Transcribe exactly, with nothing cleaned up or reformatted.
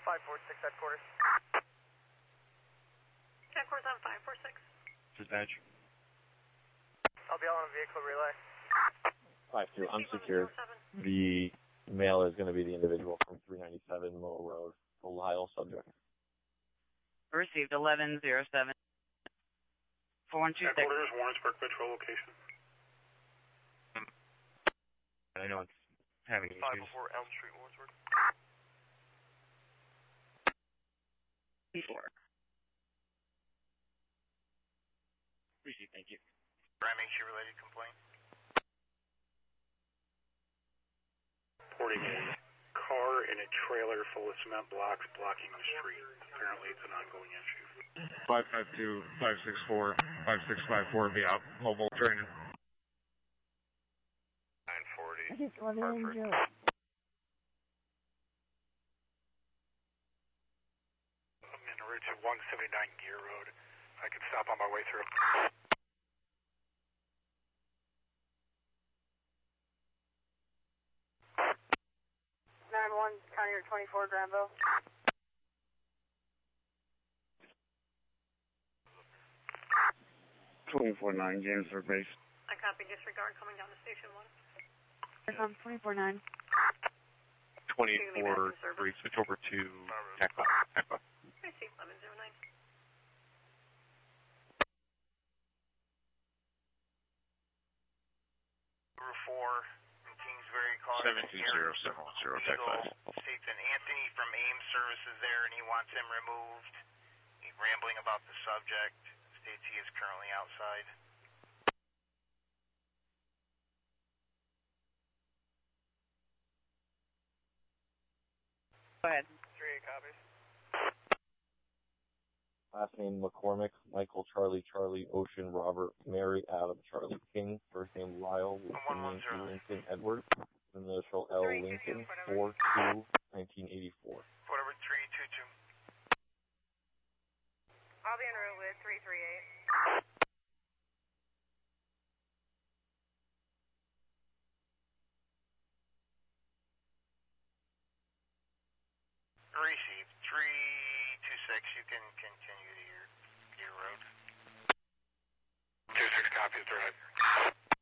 five four six headquarters. Headquarters on five four six. Dispatch. I'll be on a vehicle relay. five two, unsecured. The male is going to be the individual from three ninety-seven Lowell Road, the Lyle subject. Received eleven zero seven. four one two six. Headquarters, Warrensburg Patrol location. I know it's having issues. five oh four Elm Street, Warrensburg. Before. Appreciate, thank you. Prime H related complaint. Reporting a car in a trailer full of cement blocks blocking the street. Apparently it's an ongoing issue. five five two, five six four, five six five four via mobile training. nine forty. I just love Hartford. Angel. I'm in route to one seventy-nine Gear Road. I can stop on my way through. nine one, County Route twenty-four, Granville. twenty-four nine, Jamesburg base. I copy, disregard, coming down to station one. Um, twenty-four nine. twenty-four three, switch over to Tekla. Tekla. Receive eleven zero nine. Number four, in Kingsbury, calling seven two zero seven one zero, Tekla. States an Anthony from AIM Services there, and he wants him removed. He's rambling about the subject. States he is currently outside. Go ahead. three eight copies. Last name McCormick, Michael, Charlie, Charlie, Ocean, Robert, Mary, Adam, Charlie, King. First name Lyle, Lincoln, Lincoln, Edward. Initial L, Lincoln, four two, nineteen eighty-four. Whatever, three two two. I'll be en route with three three eight. Received, three two six. You can continue to your, your road. two six copies, direct.